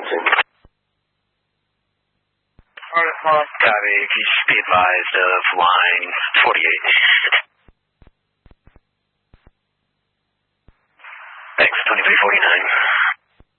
Johnson. Copy. Be advised of line 48. Thanks, 2349.